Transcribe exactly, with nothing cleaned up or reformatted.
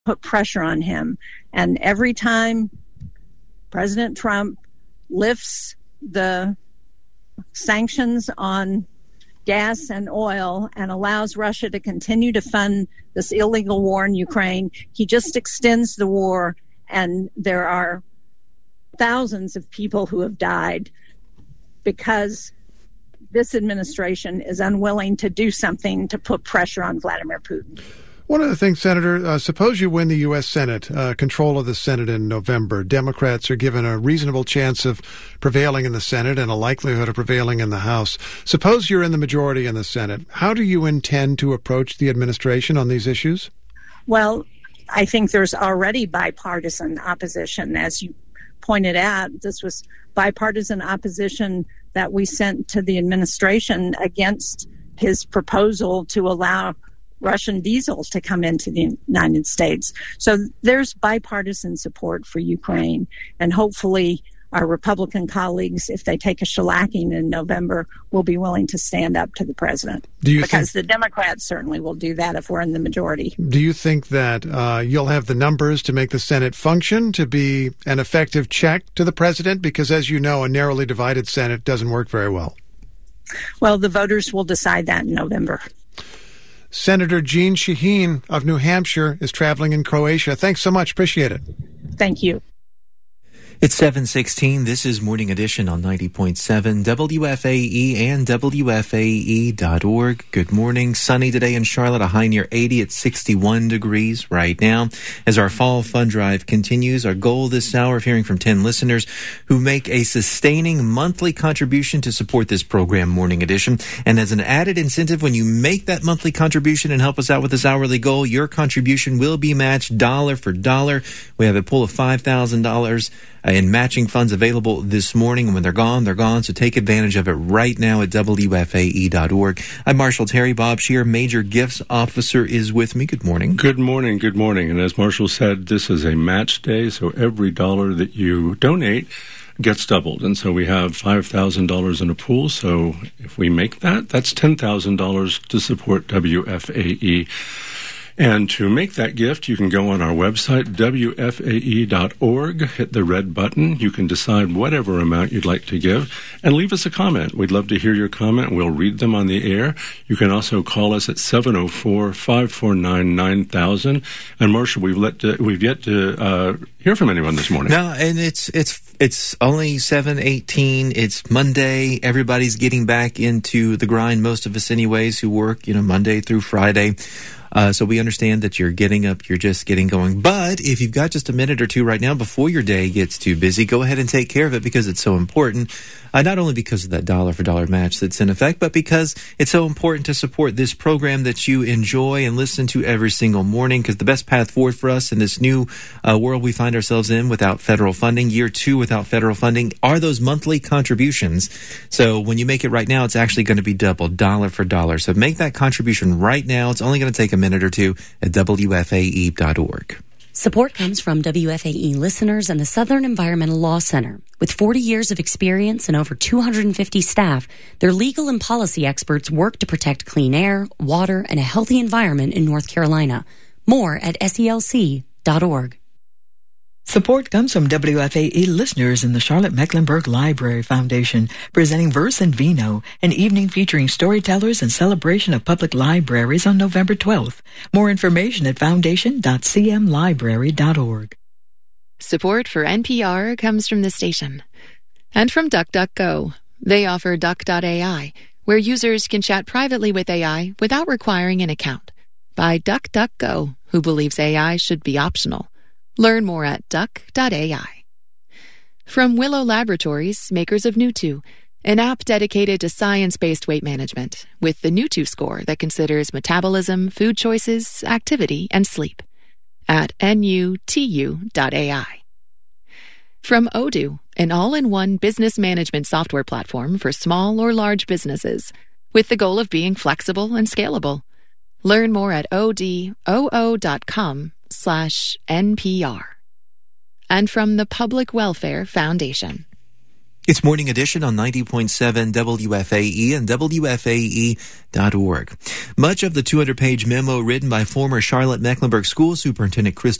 put pressure on him. And every time President Trump lifts the sanctions on gas and oil and allows Russia to continue to fund this illegal war in Ukraine, he just extends the war, and there are thousands of people who have died because this administration is unwilling to do something to put pressure on Vladimir Putin. One of the things, Senator, uh, suppose you win the U S. Senate, uh, control of the Senate in November. Democrats are given a reasonable chance of prevailing in the Senate and a likelihood of prevailing in the House. Suppose you're in the majority in the Senate. How do you intend to approach the administration on these issues? Well, I think there's already bipartisan opposition. As you pointed out, this was bipartisan opposition that we sent to the administration against his proposal to allow Russian diesels to come into the United States. So there's bipartisan support for Ukraine, and hopefully our Republican colleagues, if they take a shellacking in November, will be willing to stand up to the president. Do you because think, the Democrats certainly will do that if we're in the majority. Do you think that uh, you'll have the numbers to make the Senate function, to be an effective check to the president? Because as you know, a narrowly divided Senate doesn't work very well. Well, the voters will decide that in November. Senator Jeanne Shaheen of New Hampshire is traveling in Croatia. Thanks so much. Appreciate it. Thank you. It's seven sixteen. This is Morning Edition on ninety point seven W F A E and W F A E dot org. Good morning. Sunny today in Charlotte, a high near eighty at sixty-one degrees right now. As our fall fund drive continues, our goal this hour of hearing from ten listeners who make a sustaining monthly contribution to support this program, Morning Edition. And as an added incentive, when you make that monthly contribution and help us out with this hourly goal, your contribution will be matched dollar for dollar. We have a pool of five thousand dollars in matching funds available this morning. And when they're gone, they're gone. So take advantage of it right now at W F A E dot org. I'm Marshall Terry. Bob Scheer, Major Gifts Officer, is with me. Good morning. Good morning. Good morning. And as Marshall said, this is a match day, so every dollar that you donate gets doubled. And so we have five thousand dollars in a pool. So if we make that, that's ten thousand dollars to support W F A E. And to make that gift, you can go on our website, W F A E dot org, hit the red button. You can decide whatever amount you'd like to give, and leave us a comment. We'd love to hear your comment. We'll read them on the air. You can also call us at seven oh four, five four nine, nine thousand. And Marshall, we've, let to, we've yet to uh, hear from anyone this morning. No, and it's it's it's only seven eighteen. It's Monday. Everybody's getting back into the grind, most of us anyways, who work, you know, Monday through Friday. Uh, so we understand that you're getting up, you're just getting going. But if you've got just a minute or two right now before your day gets too busy, go ahead and take care of it because it's so important. Uh, not only because of that dollar for dollar match that's in effect, but because it's so important to support this program that you enjoy and listen to every single morning. Because the best path forward for us in this new uh, world we find ourselves in without federal funding, year two without federal funding, are those monthly contributions. So when you make it right now, it's actually going to be double, dollar for dollar. So make that contribution right now. It's only going to take a minute or two at W F A E dot org. Support comes from W F A E listeners and the Southern Environmental Law Center. With forty years of experience and over two hundred fifty staff, their legal and policy experts work to protect clean air, water, and a healthy environment in North Carolina. More at S E L C dot org. Support comes from W F A E listeners in the Charlotte-Mecklenburg Library Foundation, presenting Verse and Vino, an evening featuring storytellers and celebration of public libraries on November twelfth. More information at foundation dot c m library dot org. Support for N P R comes from the station. And from DuckDuckGo. They offer Duck dot A I, where users can chat privately with A I without requiring an account. By DuckDuckGo, who believes A I should be optional. Learn more at duck dot A I. From Willow Laboratories, makers of Nutu, an app dedicated to science-based weight management, with the Nutu score that considers metabolism, food choices, activity, and sleep. At N U T U dot A I. From Odoo, an all-in-one business management software platform for small or large businesses, with the goal of being flexible and scalable. Learn more at odoo dot com slash N P R. And from the Public Welfare Foundation. It's Morning Edition on ninety point seven W F A E and W F A E dot org. Much of the two hundred page memo written by former Charlotte-Mecklenburg School Superintendent Chris